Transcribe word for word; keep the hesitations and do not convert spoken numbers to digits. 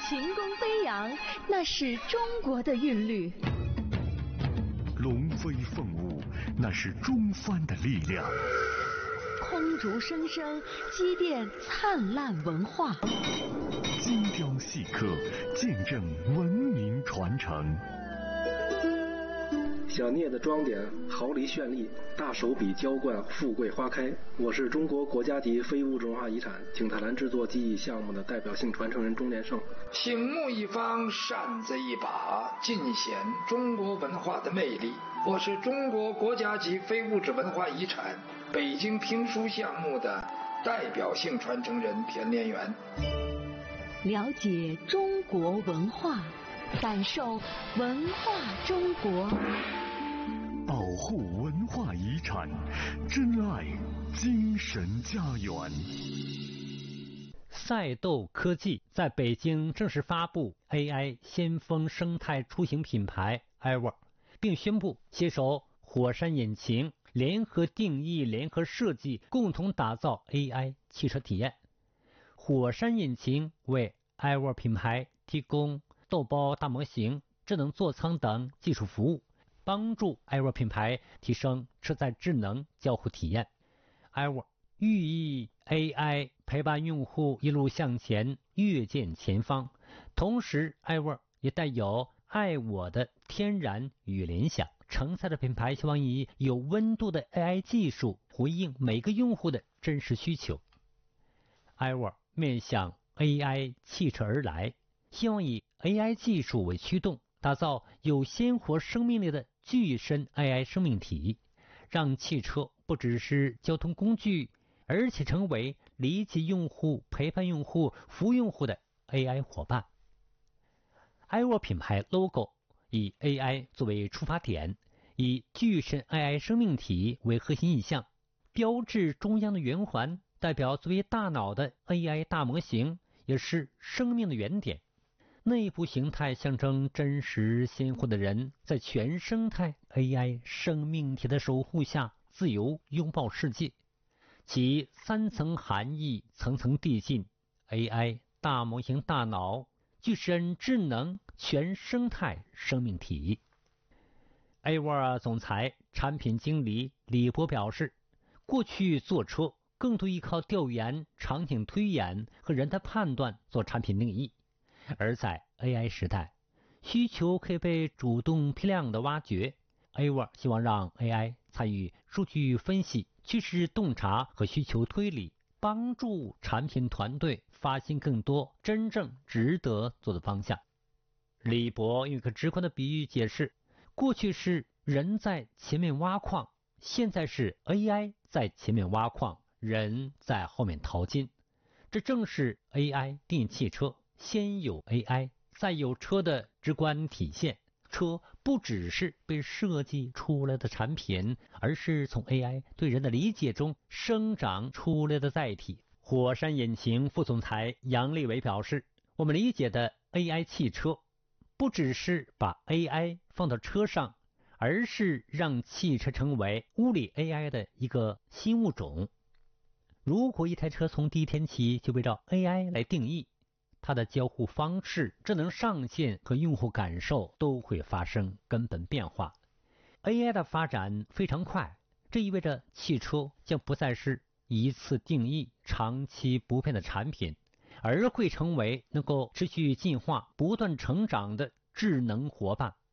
琴弓飞扬，那是中国的韵律； 龙飞凤舞，那是中藩的力量； 空竹声声，积淀灿烂文化； 精雕细刻，见证文明传承。 小镊子装点，毫厘绚丽；大手笔浇灌，富贵花开。我是中国国家级非物质文化遗产景泰蓝制作技艺项目的代表性传承人钟连胜。 醒目一方，扇子一把，尽显中国文化的魅力。我是中国国家级非物质文化遗产北京评书项目的代表性传承人田连元。 了解中国文化，感受文化中国。 保护文化遗产，珍爱精神家园。 赛斗科技在北京正式发布 A I 先锋生态出行品牌 I W O R， 并宣布携手火山引擎联合定义、联合设计，共同打造 A I 汽车体验。火山引擎为 I W O R 品牌提供豆包大模型、智能座舱等技术服务，帮助 I W O R 品牌提升车载智能交互体验。I W O R 寓意 A I 陪伴用户一路向前，跃见前方。同时 I W O R 也带有爱我的天然与联想，承载的品牌希望以有温度的 A I 技术回应每个用户的真实需求。I W O R 面向 A I 汽车而来，希望以 A I 技术为驱动，打造有鲜活生命力的具身 A I 生命体，让汽车不只是交通工具，而且成为理解用户、陪伴用户、服务用户的 A I 伙伴。I W O R 品牌 logo 以 A I 作为出发点，以具身 A I 生命体为核心意象，标志中央的圆环代表作为大脑的 A I 大模型，也是生命的原点。内部形态象征真实鲜活的人，在全生态 A I 生命体的守护下，自由拥抱世界。其三层含义，层层递进。 A I 大模型大脑，具身智能全生态生命体。 I W O R 总裁产品经理李博表示，过去做车更多依靠调研、场景推演和人的判断做产品定义，而在 A I 时代，需求可以被主动批量的挖掘。 A W O R 希望让 A I 参与数据分析、趋势洞察和需求推理，帮助产品团队发现更多真正值得做的方向。李博用一个直观的比喻解释，过去是人在前面挖矿，现在是 A I 在前面挖矿，人在后面淘金。这正是 A I 定义汽车先有 A I 再有车的直观体现。车不只是被设计出来的产品，而是从 A I 对人的理解中生长出来的载体。火山引擎副总裁杨立伟表示，我们理解的 A I 汽车不只是把 A I 放到车上，而是让汽车成为物理 A I 的一个新物种。如果一台车从第一天起就被照 A I 来定义，它的交互方式、智能上限和用户感受都会发生根本变化。 A I 的发展非常快，这意味着汽车将不再是一次定义、长期不变的产品，而会成为能够持续进化、不断成长的智能伙伴。